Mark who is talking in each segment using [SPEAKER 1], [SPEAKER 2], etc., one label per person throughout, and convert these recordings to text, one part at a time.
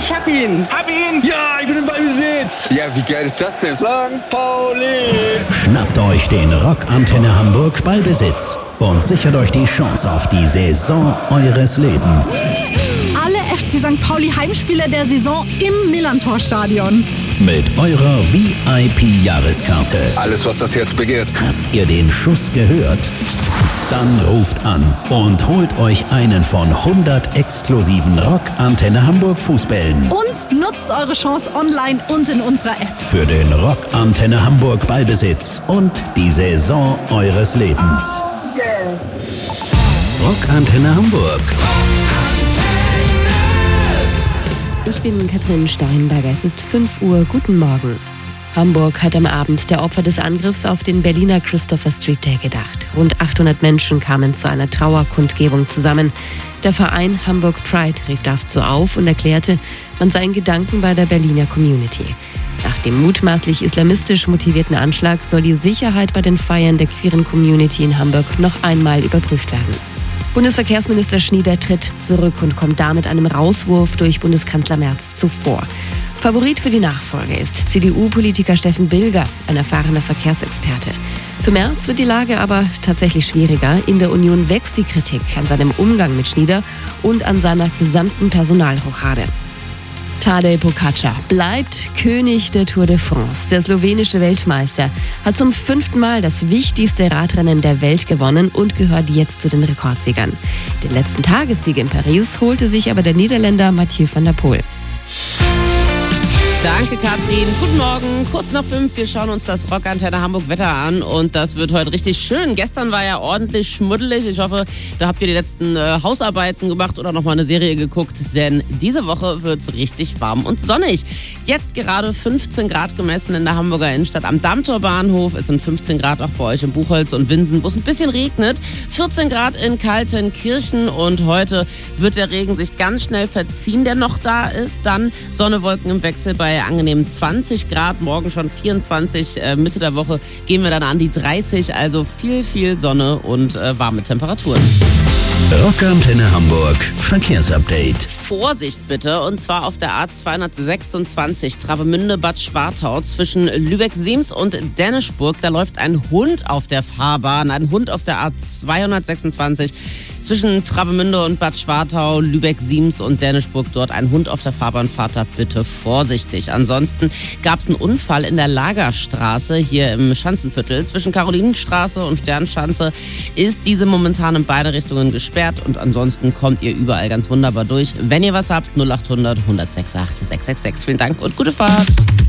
[SPEAKER 1] Ich hab ihn.
[SPEAKER 2] Ja, ich bin im Ballbesitz.
[SPEAKER 3] Ja, wie geil ist das denn?
[SPEAKER 2] St. Pauli.
[SPEAKER 4] Schnappt euch den Rockantenne Hamburg Ballbesitz und sichert euch die Chance auf die Saison eures Lebens.
[SPEAKER 5] Alle FC St. Pauli Heimspiele der Saison im Millerntor-Stadion.
[SPEAKER 4] Mit eurer VIP-Jahreskarte.
[SPEAKER 3] Alles, was das Herz begehrt.
[SPEAKER 4] Habt ihr den Schuss gehört? Dann ruft an und holt euch einen von 100 exklusiven Rockantenne Hamburg Fußbällen.
[SPEAKER 5] Und nutzt eure Chance online und in unserer App.
[SPEAKER 4] Für den Rockantenne Hamburg Ballbesitz und die Saison eures Lebens. Rockantenne Hamburg.
[SPEAKER 6] Ich bin Katrin Steinberger. Es ist 5 Uhr. Guten Morgen. Hamburg hat am Abend der Opfer des Angriffs auf den Berliner Christopher Street Day gedacht. Rund 800 Menschen kamen zu einer Trauerkundgebung zusammen. Der Verein Hamburg Pride rief dazu auf und erklärte, man sei in Gedanken bei der Berliner Community. Nach dem mutmaßlich islamistisch motivierten Anschlag soll die Sicherheit bei den Feiern der queeren Community in Hamburg noch einmal überprüft werden. Bundesverkehrsminister Schnieder tritt zurück und kommt damit einem Rauswurf durch Bundeskanzler Merz zuvor. Favorit für die Nachfolge ist CDU-Politiker Steffen Bilger, ein erfahrener Verkehrsexperte. Für Merz wird die Lage aber tatsächlich schwieriger. In der Union wächst die Kritik an seinem Umgang mit Schnieder und an seiner gesamten Personalhochade. Tadej Pogačar bleibt König der Tour de France. Der slowenische Weltmeister hat zum 5. Mal das wichtigste Radrennen der Welt gewonnen und gehört jetzt zu den Rekordsiegern. Den letzten Tagessieg in Paris holte sich aber der Niederländer Mathieu van der Poel.
[SPEAKER 7] Danke, Katrin. Guten Morgen. Kurz nach 5. Wir schauen uns das Rockantenne Hamburg Wetter an und das wird heute richtig schön. Gestern war ja ordentlich schmuddelig. Ich hoffe, da habt ihr die letzten Hausarbeiten gemacht oder nochmal eine Serie geguckt, denn diese Woche wird es richtig warm und sonnig. Jetzt gerade 15 Grad gemessen in der Hamburger Innenstadt am Dammtorbahnhof. Es sind 15 Grad auch bei euch in Buchholz und Winsen, wo es ein bisschen regnet. 14 Grad in Kaltenkirchen und heute wird der Regen sich ganz schnell verziehen, der noch da ist. Dann Sonne, Wolken im Wechsel bei angenehmen 20 Grad, morgen schon 24, Mitte der Woche gehen wir dann an die 30, also viel Sonne und warme Temperaturen.
[SPEAKER 4] Rockantenne Hamburg Verkehrsupdate.
[SPEAKER 7] Vorsicht bitte, und zwar auf der A226 Travemünde-Bad Schwartau zwischen Lübeck-Siems und Dänischburg. Da läuft ein Hund auf der Fahrbahn, ein Hund auf der A226 zwischen Travemünde und Bad Schwartau, Lübeck-Siems und Dänischburg. Dort ein Hund auf der Fahrbahn, fahrt da bitte vorsichtig. Ansonsten gab es einen Unfall in der Lagerstraße hier im Schanzenviertel. Zwischen Karolinenstraße und Sternschanze ist diese momentan in beide Richtungen gesperrt und ansonsten kommt ihr überall ganz wunderbar durch. Wenn ihr was habt, 0800 106 666. Vielen Dank und gute Fahrt.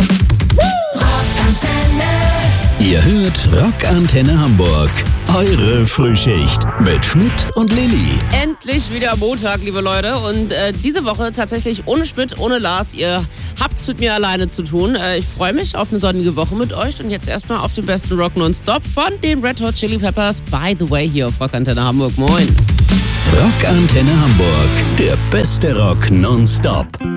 [SPEAKER 4] Ihr hört Rockantenne Hamburg. Eure Frühschicht mit Schmidt und Lilly.
[SPEAKER 7] Endlich wieder Montag, liebe Leute. Und diese Woche tatsächlich ohne Schmidt, ohne Lars. Ihr habt's mit mir alleine zu tun. Ich freue mich auf eine sonnige Woche mit euch. Und jetzt erstmal auf den besten Rock Nonstop von den Red Hot Chili Peppers. By the way, hier auf Rockantenne Hamburg. Moin.
[SPEAKER 4] Rockantenne Hamburg. Der beste Rock nonstop.